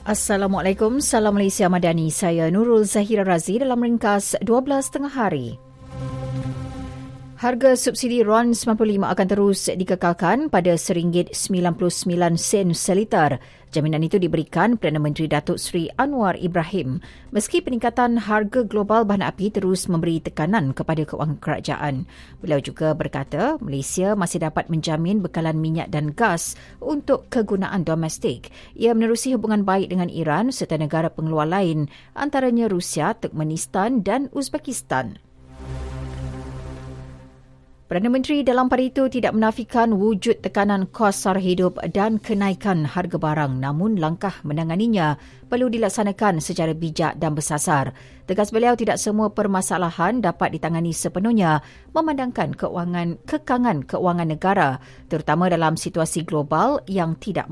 Assalamualaikum, Salam Malaysia Madani. Saya Nurul Zahira Razi dalam ringkas 12 tengah hari. Harga subsidi RON 95 akan terus dikekalkan pada RM1.99 seliter. Jaminan itu diberikan Perdana Menteri Datuk Seri Anwar Ibrahim. Meski peningkatan harga global bahan api terus memberi tekanan kepada kewangan kerajaan. Beliau juga berkata Malaysia masih dapat menjamin bekalan minyak dan gas untuk kegunaan domestik. Ia menerusi hubungan baik dengan Iran serta negara pengeluar lain antaranya Rusia, Turkmenistan dan Uzbekistan. Perdana Menteri dalam pada itu tidak menafikan wujud tekanan kos sara hidup dan kenaikan harga barang, namun langkah menanganinya perlu dilaksanakan secara bijak dan bersasar. Tegas beliau, tidak semua permasalahan dapat ditangani sepenuhnya memandangkan kekangan kewangan negara, terutama dalam situasi global yang tidak